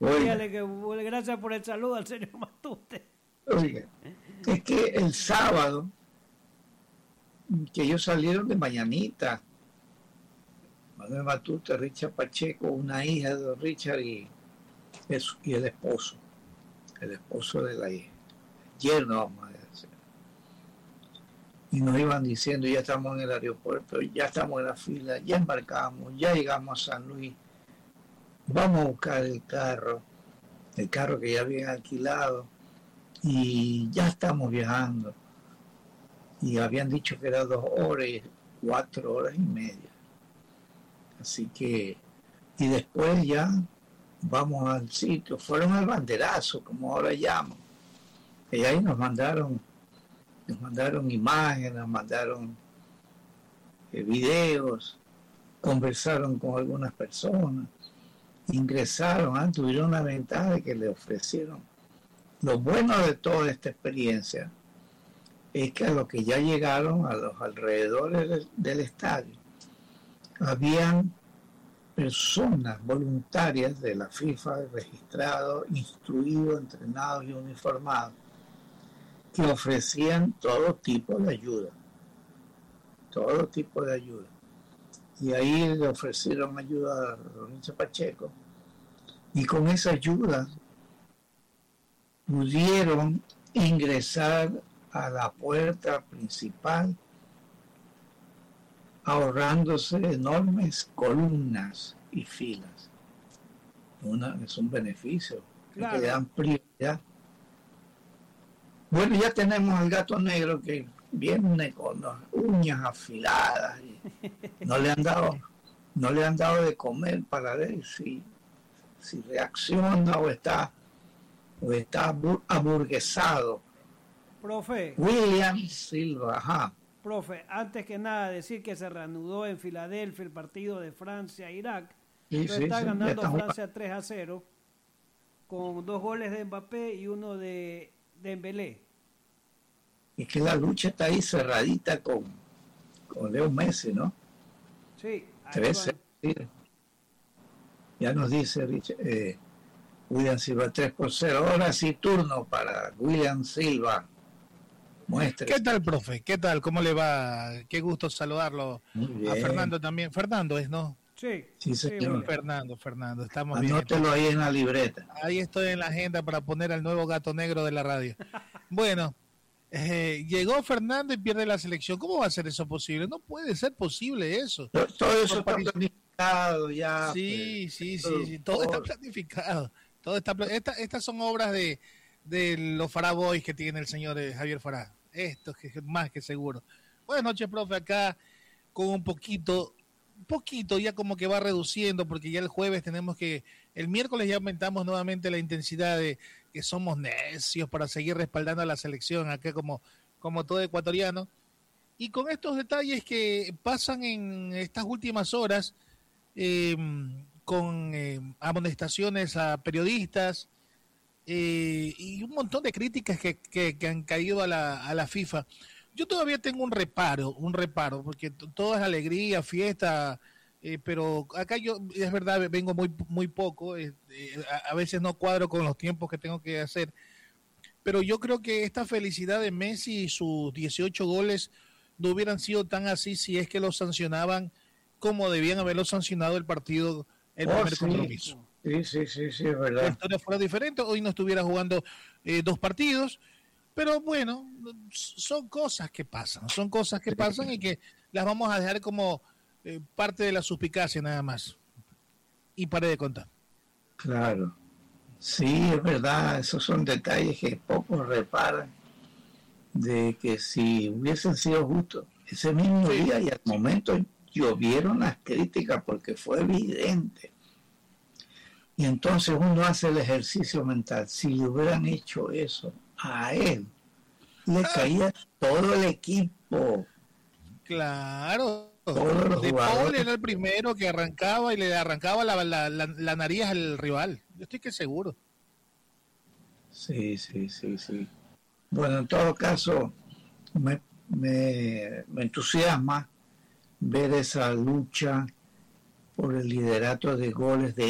Dígale que gracias por el saludo al señor Matute. Oiga, es que el sábado, que ellos salieron de mañanita, Manuel Matute, Richard Pacheco, una hija de don Richard y el esposo de la hija, yerno, vamos a decir. Y nos iban diciendo, ya estamos en el aeropuerto, ya estamos en la fila, ya embarcamos, ya llegamos a San Luis, vamos a buscar el carro que ya habían alquilado, y ya estamos viajando. Y habían dicho que era 2 horas, 4 horas y media. Así que, y después ya vamos al sitio, fueron al banderazo, como ahora llaman. Y ahí nos mandaron imágenes, nos mandaron videos, conversaron con algunas personas, ingresaron, tuvieron la ventaja de que le ofrecieron. Lo bueno de toda esta experiencia es que a los que ya llegaron a los alrededores del estadio, habían personas voluntarias de la FIFA, registrados, instruidos, entrenados y uniformados, que ofrecían todo tipo de ayuda. Y ahí le ofrecieron ayuda a Richard Pacheco, y con esa ayuda pudieron ingresar a la puerta principal ahorrándose enormes columnas y filas. Es un beneficio, claro, que le dan prioridad. Bueno, ya tenemos al gato negro que viene con las uñas afiladas y no le han dado de comer para ver si reacciona o está aburguesado. Profe. William Silva, ajá. Profe, antes que nada decir que se reanudó en Filadelfia el partido de Francia-Irak. Está ganando Francia 3-0 con 2 goles de Mbappé y 1 de Dembélé. Es que la lucha está ahí cerradita con Leo Messi, ¿no? Sí. 13. Ya nos dice William Silva 3-0. Ahora sí, turno para William Silva. Muestre. ¿Qué tal, profe? ¿Qué tal? ¿Cómo le va? Qué gusto saludarlo. A Fernando también. Fernando es, ¿no? Sí, señor. Fernando. Estamos Anótelo bien. Ahí en la libreta. Ahí estoy en la agenda para poner al nuevo gato negro de la radio. Bueno, llegó Fernando y pierde la selección. ¿Cómo va a ser eso posible? No puede ser posible eso. Todo eso está planificado ya. Sí. Todo está planificado. Estas son obras de los Farah Boys que tiene el señor Javier Farah. Esto es más que seguro. Buenas noches, profe, acá con un poquito, ya como que va reduciendo, porque ya el jueves el miércoles ya aumentamos nuevamente la intensidad de que somos necios para seguir respaldando a la selección acá como todo ecuatoriano. Y con estos detalles que pasan en estas últimas horas, con amonestaciones a periodistas, y un montón de críticas que han caído a la FIFA. Yo todavía tengo un reparo, porque todo es alegría, fiesta, pero acá yo, es verdad, vengo muy poco, a veces no cuadro con los tiempos que tengo que hacer, pero yo creo que esta felicidad de Messi y sus 18 goles no hubieran sido tan así si es que los sancionaban como debían haberlo sancionado el partido, el primer compromiso. Sí, es verdad. La historia fuera diferente, hoy no estuviera jugando 2 partidos, pero bueno, son cosas que pasan y que las vamos a dejar como parte de la suspicacia nada más. Y paré de contar. Claro, sí, es verdad, esos son detalles que pocos reparan, de que si hubiesen sido justos ese mismo día y al momento llovieron las críticas porque fue evidente. Y entonces uno hace el ejercicio mental. Si le hubieran hecho eso a él, le caía todo el equipo. Claro. Todos los De jugadores. Paul era el primero que arrancaba y le arrancaba la nariz al rival. Yo estoy que seguro. Sí. Bueno, en todo caso, me entusiasma ver esa lucha por el liderato de goles de